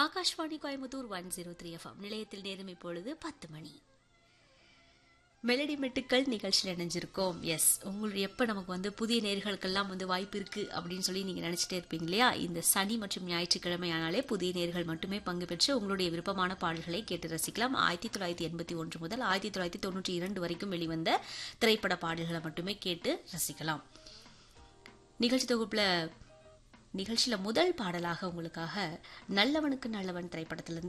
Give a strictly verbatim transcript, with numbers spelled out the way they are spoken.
Akashvani Coimbatore one zero three FM நிலையத்தில் நேரம் இப்பொழுது பத்து மணி. மெலடி மெட்டுக்கள் நிகழ்ச்சியில் இணைஞ்சிருக்கோம். எஸ், உங்களுடைய எப்போ நமக்கு வந்து புதிய நேர்களுக்கெல்லாம் வந்து வாய்ப்பு இருக்கு அப்படின்னு சொல்லி நீங்க நினைச்சிட்டே இருப்பீங்க இல்லையா? இந்த சனி மற்றும் ஞாயிற்றுக்கிழமை ஆனாலே புதிய நேர்கள் மட்டுமே பங்கு பெற்று உங்களுடைய விருப்பமான பாடல்களை கேட்டு ரசிக்கலாம். ஆயிரத்தி தொள்ளாயிரத்தி எண்பத்தி ஒன்று முதல் ஆயிரத்தி தொள்ளாயிரத்தி தொண்ணூற்றி இரண்டு வரைக்கும் வெளிவந்த திரைப்பட பாடல்களை மட்டுமே கேட்டு ரசிக்கலாம். நிகழ்ச்சி தொகுப்புல நிகழ்ச்சியில முதல் பாடலாக உங்களுக்காக நல்லவனுக்கு நல்லவன் திரைப்படத்திலிருந்து